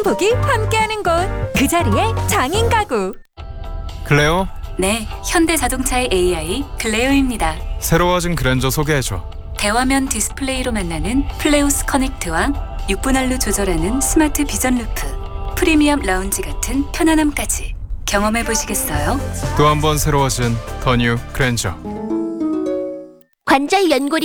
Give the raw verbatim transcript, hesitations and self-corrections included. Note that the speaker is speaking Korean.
복이 함께하는 곳, 그 자리에 장인 가구. 클레오, 네, 현대자동차의 에이아이 클레오입니다. 새로워진 그랜저 소개해줘. 대화면 디스플레이로 만나는 플레오스 커넥트와 육 분할로 조절하는 스마트 비전 루프, 프리미엄 라운지 같은 편안함까지 경험해 보시겠어요? 또 한 번 새로워진 더 뉴 그랜저. 관절 연골이